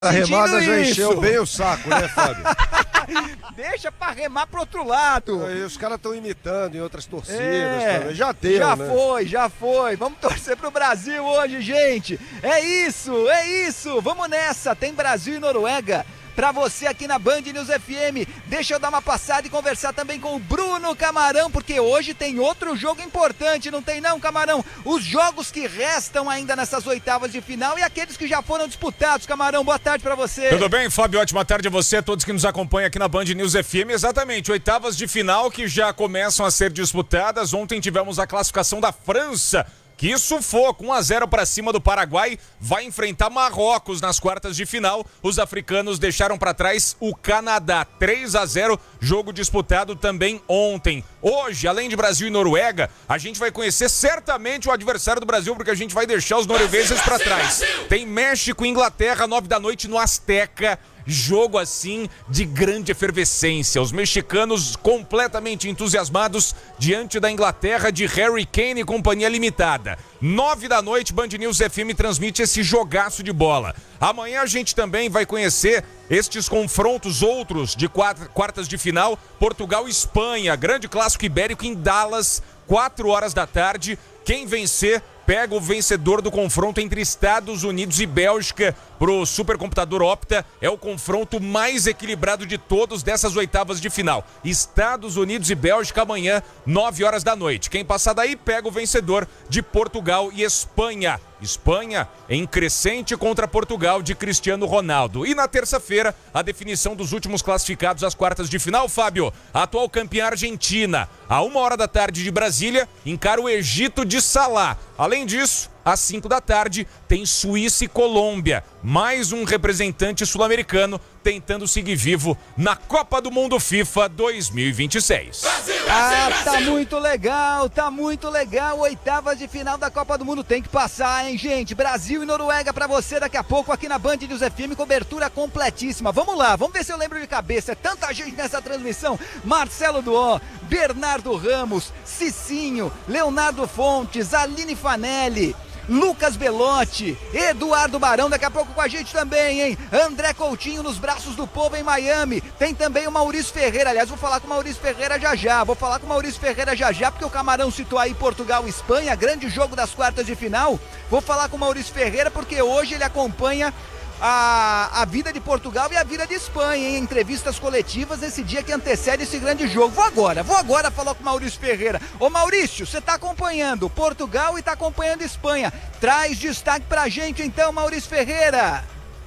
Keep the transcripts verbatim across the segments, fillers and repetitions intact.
A remada já isso. encheu bem o saco, né, Fábio? Deixa pra remar pro outro lado. Aí os caras estão imitando em outras torcidas É, também. Já deu, Já né? foi, já foi. Vamos torcer pro Brasil hoje, gente. É isso, é isso. Vamos nessa. Tem Brasil e Noruega pra você aqui na Band News F M. Deixa eu dar uma passada e conversar também com o Bruno Camarão, porque hoje tem outro jogo importante, não tem não, Camarão? Os jogos que restam ainda nessas oitavas de final e aqueles que já foram disputados. Camarão, boa tarde pra você. Tudo bem, Fábio? Ótima tarde a você, a todos que nos acompanham aqui na Band News F M. Exatamente, oitavas de final que já começam a ser disputadas. Ontem tivemos a classificação da França. Que sufoco, um a zero para cima do Paraguai, vai enfrentar Marrocos nas quartas de final. Os africanos deixaram para trás o Canadá, três a zero, jogo disputado também ontem. Hoje, além de Brasil e Noruega, a gente vai conhecer certamente o adversário do Brasil, porque a gente vai deixar os noruegueses para trás. Tem México e Inglaterra, nove da noite no Azteca. Jogo assim de grande efervescência, os mexicanos completamente entusiasmados diante da Inglaterra de Harry Kane e companhia limitada. Nove da noite, Band News F M transmite esse jogaço de bola. Amanhã a gente também vai conhecer estes confrontos outros de quartas de final, Portugal e Espanha, grande clássico ibérico em Dallas, quatro horas da tarde. Quem vencer pega o vencedor do confronto entre Estados Unidos e Bélgica. Pro supercomputador Opta, é o confronto mais equilibrado de todos dessas oitavas de final. Estados Unidos e Bélgica amanhã, nove horas da noite. Quem passar daí pega o vencedor de Portugal e Espanha. Espanha em crescente contra Portugal de Cristiano Ronaldo. E na terça-feira, a definição dos últimos classificados às quartas de final, Fábio. A atual campeã Argentina, a uma hora da tarde de Brasília, encara o Egito de Salah. Além disso, às cinco da tarde, tem Suíça e Colômbia. Mais um representante sul-americano tentando seguir vivo na Copa do Mundo FIFA dois mil e vinte e seis. Ah, tá muito legal, tá muito legal. Oitavas de final da Copa do Mundo tem que passar, hein, gente? Brasil e Noruega pra você daqui a pouco aqui na Band News F M, cobertura completíssima. Vamos lá, vamos ver se eu lembro de cabeça. É tanta gente nessa transmissão. Marcelo Duó, Bernardo Ramos, Cicinho, Leonardo Fontes, Aline Fanelli, Lucas Belotti, Eduardo Barão, daqui a pouco com a gente também, hein? André Coutinho nos braços do povo em Miami. Tem também o Maurício Ferreira, aliás, vou falar com o Maurício Ferreira já já, vou falar com o Maurício Ferreira já já, porque o Camarão citou aí Portugal e Espanha, grande jogo das quartas de final. Vou falar com o Maurício Ferreira porque hoje ele acompanha A, a vida de Portugal e a vida de Espanha, em entrevistas coletivas nesse dia que antecede esse grande jogo. Vou agora, vou agora falar com o Maurício Ferreira. Ô Maurício, você tá acompanhando Portugal e tá acompanhando Espanha. Traz destaque pra gente então, Maurício Ferreira.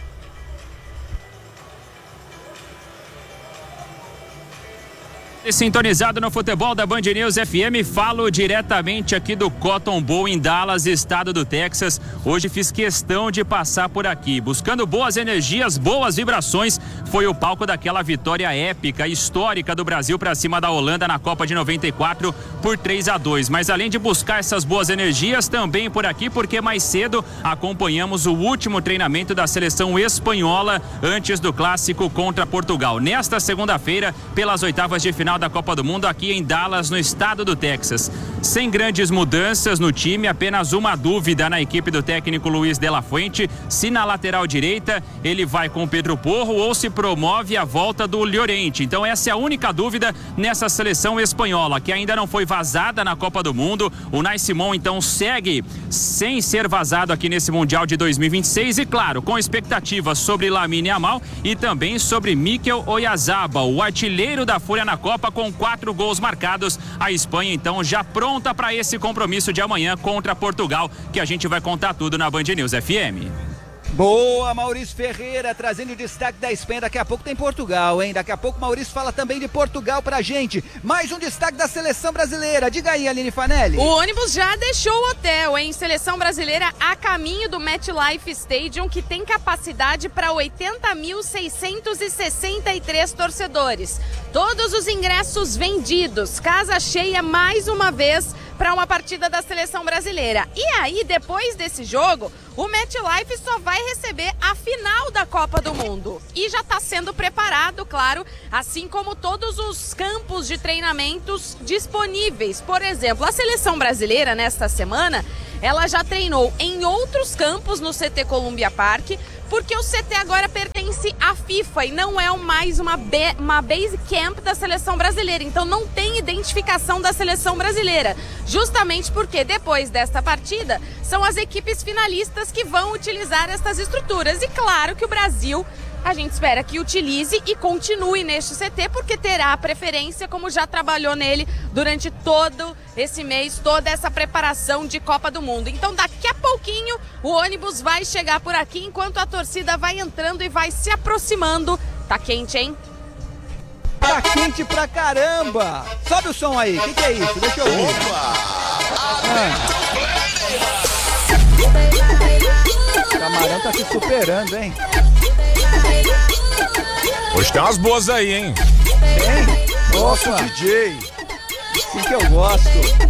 Sintonizado no futebol da Band News F M, falo diretamente aqui do Cotton Bowl em Dallas, estado do Texas. Hoje fiz questão de passar por aqui, buscando boas energias, boas vibrações. Foi o palco daquela vitória épica, histórica do Brasil para cima da Holanda na Copa de noventa e quatro por três a dois. Mas além de buscar essas boas energias, também por aqui, porque mais cedo acompanhamos o último treinamento da seleção espanhola antes do clássico contra Portugal. Nesta segunda-feira, pelas oitavas de final da Copa do Mundo aqui em Dallas, no estado do Texas. Sem grandes mudanças no time, apenas uma dúvida na equipe do técnico Luiz de la Fuente, se na lateral direita ele vai com Pedro Porro ou se promove a volta do Llorente. Então essa é a única dúvida nessa seleção espanhola, que ainda não foi vazada na Copa do Mundo. O Unai Simón então segue sem ser vazado aqui nesse Mundial de dois mil e vinte e seis e claro, com expectativas sobre Lamine Yamal e também sobre Mikel Oyarzabal, o artilheiro da Fúria na Copa, com quatro gols marcados. A Espanha então já pronta para esse compromisso de amanhã contra Portugal, que a gente vai contar tudo na Band News F M. Boa, Maurício Ferreira, trazendo o destaque da Espanha. Daqui a pouco tem Portugal, hein? Daqui a pouco o Maurício fala também de Portugal pra gente. Mais um destaque da seleção brasileira. Diga aí, Aline Fanelli. O ônibus já deixou o hotel, hein? Seleção brasileira a caminho do MetLife Stadium, que tem capacidade para oitenta mil seiscentos e sessenta e três torcedores. Todos os ingressos vendidos. Casa cheia mais uma vez para uma partida da seleção brasileira. E aí, depois desse jogo, o MetLife só vai receber a final da Copa do Mundo. E já está sendo preparado, claro, assim como todos os campos de treinamentos disponíveis. Por exemplo, a seleção brasileira, nesta semana, ela já treinou em outros campos no C T Columbia Park, porque o C T agora pertence à FIFA e não é mais uma, be- uma base camp da seleção brasileira, então não tem identificação da seleção brasileira, justamente porque depois desta partida são as equipes finalistas que vão utilizar estas estruturas e claro que o Brasil, a gente espera que utilize e continue neste C T, porque terá a preferência, como já trabalhou nele durante todo esse mês, toda essa preparação de Copa do Mundo. Então, daqui a pouquinho, o ônibus vai chegar por aqui, enquanto a torcida vai entrando e vai se aproximando. Tá quente, hein? Tá quente pra caramba! Sobe o som aí, o que, que é isso? Deixa eu ouvir. Ah. O Camarão tá se superando, hein? Hoje tem umas boas aí, hein? Tem? Nosso Opa, D J. assim que eu gosto.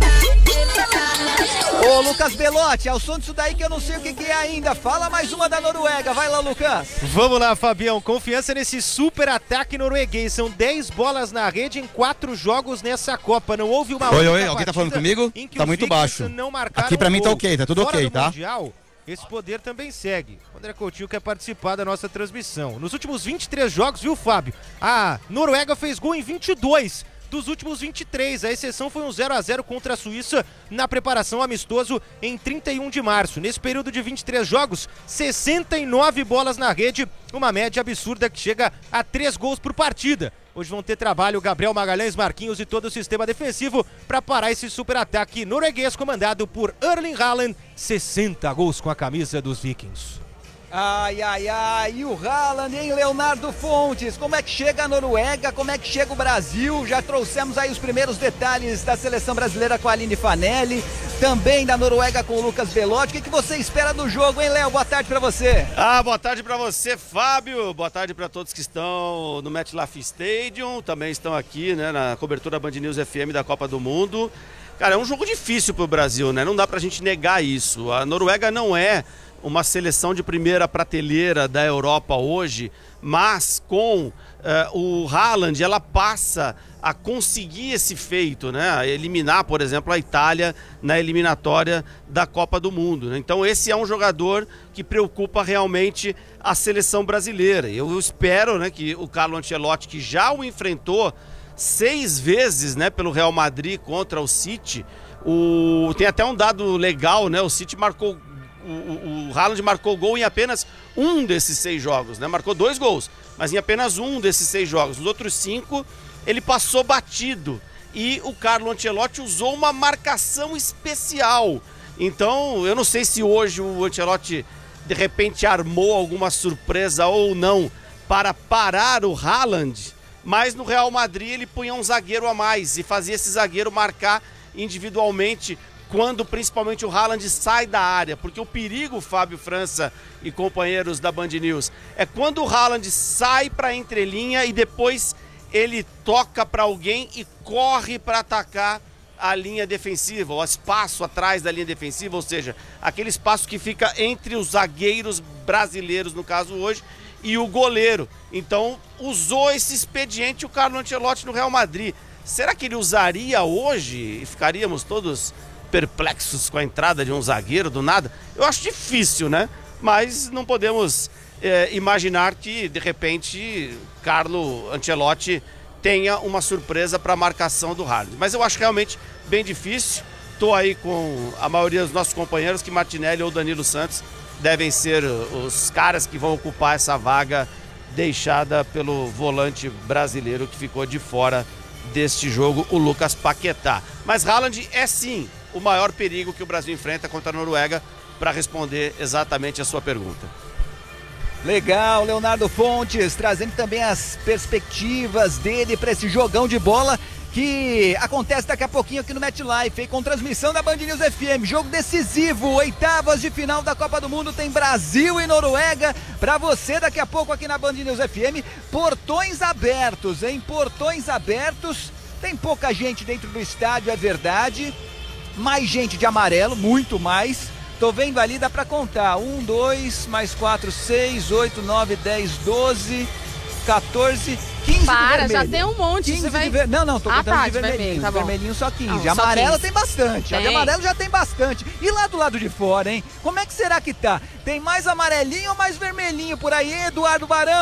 Ô, Lucas Belotti, é o som disso daí que eu não sei o que, que é ainda. Fala mais uma da Noruega. Vai lá, Lucas. Vamos lá, Fabião. Confiança nesse super ataque norueguês. São dez bolas na rede em quatro jogos nessa Copa. Não houve uma Oi, única oi, alguém tá falando partida comigo? em que Tá os muito Vikings baixo. não marcaram Aqui pra mim tá gol. ok, tá tudo Fora ok, do tá? Mundial, esse poder também segue. O André Coutinho quer participar da nossa transmissão. Nos últimos vinte e três jogos, viu, Fábio? A Noruega fez gol em vinte e dois dos últimos vinte e três. A exceção foi um zero a zero contra a Suíça na preparação amistoso em trinta e um de março. Nesse período de vinte e três jogos, sessenta e nove bolas na rede, uma média absurda que chega a três gols por partida. Hoje vão ter trabalho Gabriel Magalhães, Marquinhos e todo o sistema defensivo para parar esse super ataque norueguês comandado por Erling Haaland. sessenta gols com a camisa dos Vikings. Ai, ai, ai, e o Haaland, hein, Leonardo Fontes? Como é que chega a Noruega? Como é que chega o Brasil? Já trouxemos aí os primeiros detalhes da seleção brasileira com a Aline Fanelli, também da Noruega com o Lucas Belotti. O que, que você espera do jogo, hein, Léo? Boa tarde pra você. Ah, boa tarde pra você, Fábio. Boa tarde pra todos que estão no MetLife Stadium, também estão aqui, né, na cobertura Band News F M da Copa do Mundo. Cara, é um jogo difícil pro Brasil, né? Não dá pra gente negar isso. A Noruega não é uma seleção de primeira prateleira da Europa hoje, mas com uh, o Haaland ela passa a conseguir esse feito, né? A eliminar, por exemplo, a Itália na eliminatória da Copa do Mundo, né? Então esse é um jogador que preocupa realmente a seleção brasileira. Eu espero, né, que o Carlo Ancelotti, que já o enfrentou seis vezes, né, pelo Real Madrid contra o City, o... tem até um dado legal, né? O City marcou O, o, o Haaland marcou gol em apenas um desses seis jogos, né? Marcou dois gols, mas em apenas um desses seis jogos. Nos outros cinco, ele passou batido. E o Carlo Ancelotti usou uma marcação especial. Então, eu não sei se hoje o Ancelotti, de repente, armou alguma surpresa ou não para parar o Haaland, mas no Real Madrid ele punha um zagueiro a mais e fazia esse zagueiro marcar individualmente quando principalmente o Haaland sai da área, porque o perigo, Fábio França e companheiros da Band News, é quando o Haaland sai para a entrelinha e depois ele toca para alguém e corre para atacar a linha defensiva, o espaço atrás da linha defensiva, ou seja, aquele espaço que fica entre os zagueiros brasileiros, no caso hoje, e o goleiro. Então, usou esse expediente o Carlo Ancelotti no Real Madrid. Será que ele usaria hoje e ficaríamos todos perplexos com a entrada de um zagueiro do nada? Eu acho difícil, né? Mas não podemos é, imaginar que, de repente, Carlo Ancelotti tenha uma surpresa para a marcação do Haaland. Mas eu acho realmente bem difícil. Estou aí com a maioria dos nossos companheiros que Martinelli ou Danilo Santos devem ser os caras que vão ocupar essa vaga deixada pelo volante brasileiro que ficou de fora deste jogo, o Lucas Paquetá. Mas Haaland é sim o maior perigo que o Brasil enfrenta contra a Noruega, para responder exatamente a sua pergunta. Legal, Leonardo Fontes, trazendo também as perspectivas dele para esse jogão de bola que acontece daqui a pouquinho aqui no MetLife, hein, com transmissão da Band News F M, jogo decisivo, oitavas de final da Copa do Mundo, tem Brasil e Noruega, para você daqui a pouco aqui na Band News F M, portões abertos, hein, portões abertos, tem pouca gente dentro do estádio, é verdade, mais gente de amarelo, muito mais, tô vendo ali, dá pra contar, um, dois, mais quatro, seis, oito, nove, dez, doze, quatorze, quinze Para, de já vermelho. tem um monte. quinze Você vai... de ver... Não, não, tô Ah, contando tá, de de vermelhinho. vermelho, tá de bom. vermelhinho só quinze. Não, De só amarelo quinze. tem bastante. A de Tem. amarelo já tem bastante. E lá do lado de fora, hein? Como é que será que tá? Tem mais amarelinho ou mais vermelhinho por aí, Eduardo Barão?